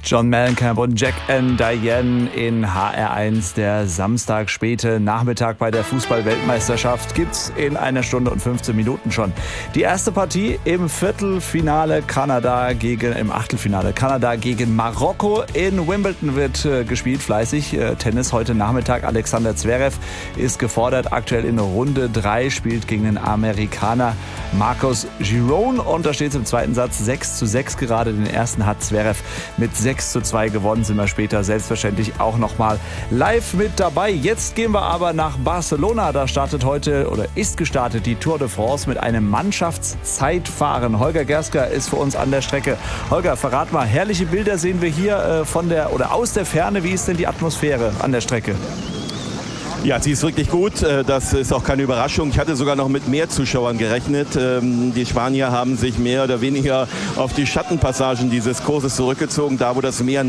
John Mellencamp und Jack and Diane in HR1. Der Samstag späte Nachmittag bei der Fußball-Weltmeisterschaft gibt's in 1 Stunde und 15 Minuten schon. Die erste Partie im Achtelfinale Kanada gegen Marokko. In Wimbledon wird gespielt, fleißig. Tennis heute Nachmittag. Alexander Zverev ist gefordert. Aktuell in Runde 3, spielt gegen den Amerikaner Marcos Giron. Und da steht es im zweiten Satz 6:6 gerade. Den ersten hat Zverev mit 6:2 gewonnen. Sind wir später selbstverständlich auch nochmal live mit dabei. Jetzt gehen wir aber nach Barcelona. Da startet heute oder ist gestartet die Tour de France mit einem Mannschaftszeitfahren. Holger Gersker ist für uns an der Strecke. Holger, verrat mal, herrliche Bilder sehen wir hier aus der Ferne. Wie ist denn die Atmosphäre an der Strecke? Ja, sie ist wirklich gut. Das ist auch keine Überraschung. Ich hatte sogar noch mit mehr Zuschauern gerechnet. Die Spanier haben sich mehr oder weniger auf die Schattenpassagen dieses Kurses zurückgezogen, da wo das Meer